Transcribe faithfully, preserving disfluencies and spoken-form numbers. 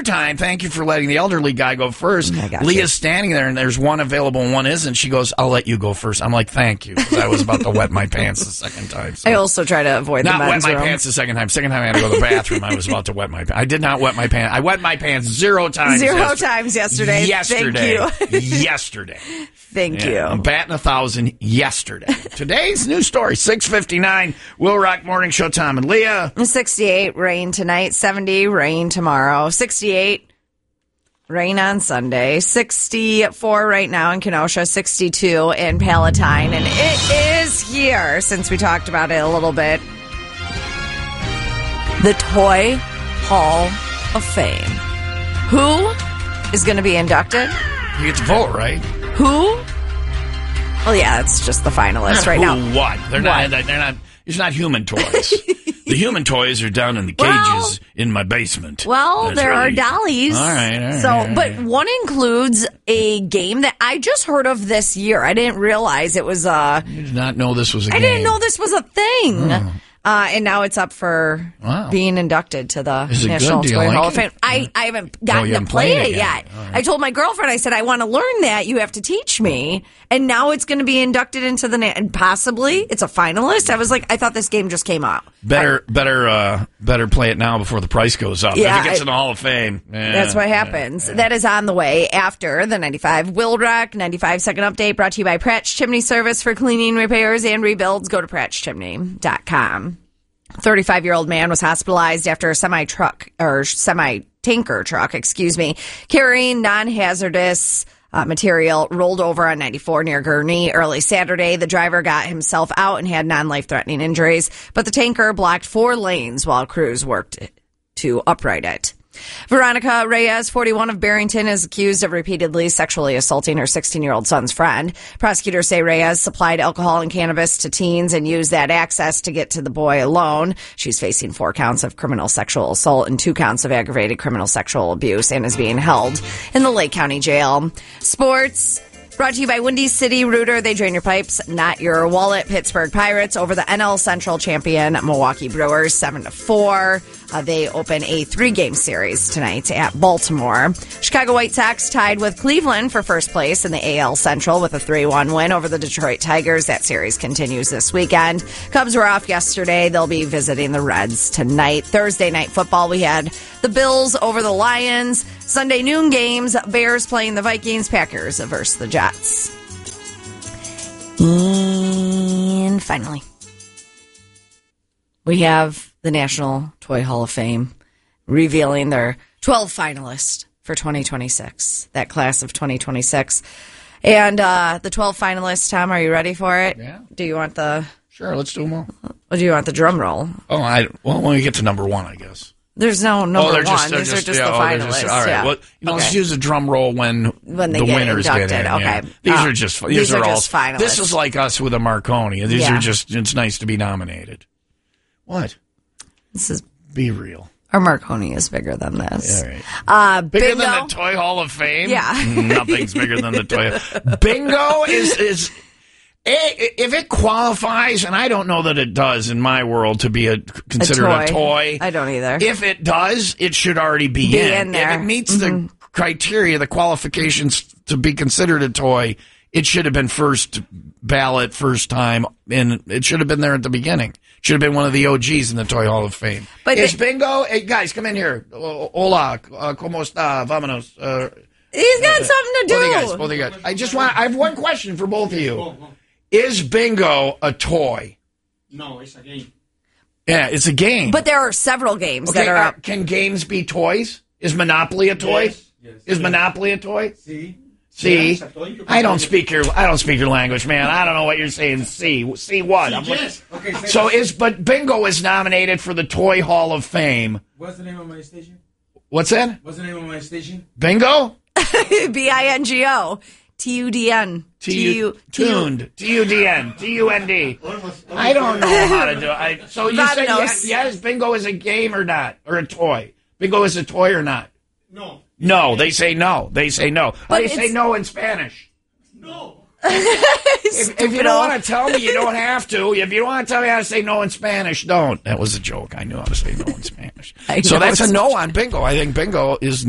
other time, thank you for letting the elderly guy go first. Leah's you. standing there, and there's one available and one isn't. She goes, I'll let you go first. I'm like, thank you, because I was about to wet my pants the second time. So. I also try to avoid not the men's wet my room. pants the second time. Second time I had to go to the bathroom. I was about to wet my pants. I did not wet my pants. I wet my pants zero times. Zero yesterday. times yesterday. Yesterday. Thank you. yesterday. Thank yeah, you. I'm batting a thousand yesterday. Today's news story, six fifty-nine, Will Rock Morning Show, Tom and Leah. sixty-eight, rain tonight. seventy, rain tomorrow. sixty-eight, rain on Sunday. sixty-four right now in Kenosha. sixty-two in Palatine. And it is here, since we talked about it a little bit, the Toy Hall of Fame. Who is going to be inducted? You get to vote, right? Who? Well, yeah, it's just the finalists right Who, now. What? They're what? not. They're not. It's not human toys. The human toys are down in the cages Well, in my basement. Well, That's there really, are dollies. All right, all right. So, all right. but one includes a game that I just heard of this year. I didn't realize it was a. You did not know this was a I game. didn't know this was a thing. Oh. Uh, and now it's up for Wow. being inducted to the Is it National good? Do you Toy like Hall it? of Fame. I, I haven't gotten Oh, you to haven't play played it it yet. yet. All right. I told my girlfriend, I said, I want to learn that. You have to teach me. And now it's going to be inducted into the, na- and possibly it's a finalist. I was like, I thought this game just came out. Better, better, uh, better play it now before the price goes up. Yeah, if it gets I- in the Hall of Fame, yeah, That's what yeah, happens. yeah. That is on the way after the ninety-five Will Rock ninety-five second update brought to you by Pratch Chimney Service for cleaning, repairs, and rebuilds. Go to pratch chimney dot com. thirty-five-year-old man was hospitalized after a semi-truck or semi-tanker truck, excuse me, carrying non-hazardous uh, material rolled over on ninety-four near Gurnee early Saturday. The driver got himself out and had non-life-threatening injuries, but the tanker blocked four lanes while crews worked to upright it. Veronica Reyes, forty-one, of Barrington, is accused of repeatedly sexually assaulting her sixteen-year-old son's friend. Prosecutors say Reyes supplied alcohol and cannabis to teens and used that access to get to the boy alone. She's facing four counts of criminal sexual assault and two counts of aggravated criminal sexual abuse and is being held in the Lake County Jail. Sports. Brought to you by Windy City Rooter. They drain your pipes, not your wallet. Pittsburgh Pirates over the N L Central champion Milwaukee Brewers, seven to four. Uh, they open a three-game series tonight at Baltimore. Chicago White Sox tied with Cleveland for first place in the A L Central with a three one win over the Detroit Tigers. That series continues this weekend. Cubs were off yesterday. They'll be visiting the Reds tonight. Thursday night football, we had the Bills over the Lions. Sunday noon games, Bears playing the Vikings, Packers versus the Jets. And finally, we have the National Toy Hall of Fame revealing their twelve finalists for twenty twenty-six, that class of twenty twenty-six. And uh, the twelve finalists, Tom, are you ready for it? Yeah. Do you want the... Sure, let's do them all. Or do you want the drum roll? Oh, I well, when we get to number one, I guess. There's no number oh, they're one. just, they're These just, are just yeah, the oh, they're finalists. just- all right. Yeah. Well, you know, Okay. let's use a drum roll when, When they the get winners inducted. get in. Okay. Yeah. These Uh, are just these, these are, are all just finalists. This is like us with a Marconi. These Yeah. are just. It's nice to be nominated. What? This is Be real. our Marconi is bigger than this. All right. Uh, Bigger bingo. than the Toy Hall of Fame? Yeah. Nothing's bigger than the Toy. Bingo is is if it qualifies, and I don't know that it does in my world to be a considered a toy. toy. I don't either. If it does, it should already be, Be in. in there. If it meets the criteria, the qualifications to be considered a toy, it should have been first ballot, first time, and it should have been there at the beginning. Should have been one of the O Gs in the Toy Hall of Fame. But Is the- bingo? Hey, guys, come in here. O- Hola, uh, ¿cómo está? Vámonos. Uh, He's got something to do. both of you guys, both of you guys. I just want. I have one question for both of you. Is bingo a toy? No, it's a game. Yeah, it's a game. But there are several games okay, that are uh, up. can games be toys? Is Monopoly a toy? Yes, yes. Is Monopoly a toy? Sí. See, Yes, a toy. You can I don't play it. speak your I don't speak your language, man. I don't know what you're saying. See, see what? I'm Yes. Okay. say- So is but bingo is nominated for the Toy Hall of Fame. What's the name of my station? What's that? What's the name of my station? Bingo? B I N G O. T U D N. T U tuned. T U D N. T U N D. I don't know how to do it. I, so you say yes, Vamonos. yes, bingo is a game or not, or a toy. Bingo is a toy or not? No. No, they say no. They say no. But They say it's- no in Spanish. No. If, if you Stupido. don't want to tell me, you don't have to. If you don't want to tell me how to say no in Spanish, don't. That was a joke. I knew how to say no in Spanish. I So know that's a it's- no on bingo. I think bingo is